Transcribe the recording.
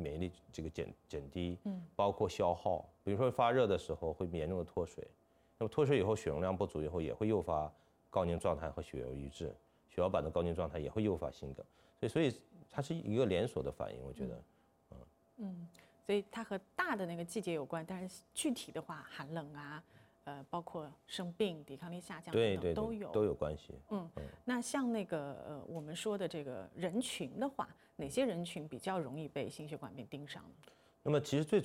免疫力这个减低，包括消耗，比如说发热的时候会严重的脱水，那么脱水以后血容量不足以后也会诱发高凝状态和血流瘀滞，血小板的高凝状态也会诱发心梗，所以它是一个连锁的反应，我觉得， 所以它和大的那个季节有关，但是具体的话，寒冷啊，包括生病、抵抗力下降等等都有关系。 那像那个我们说的这个人群的话，哪些人群比较容易被心血管病盯上呢？ 那么其实最